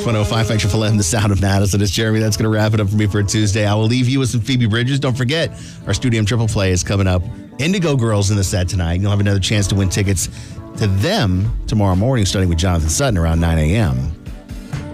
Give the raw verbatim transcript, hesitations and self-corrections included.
Rock one oh five, Factor Filet, and the sound of Madison. It's Jeremy. That's going to wrap it up for me for Tuesday. I will leave you with some Phoebe Bridgers. Don't forget, our Studium Triple Play is coming up. Indigo Girls in the set tonight. You'll have another chance to win tickets to them tomorrow morning, starting with Jonathan Sutton around nine a.m.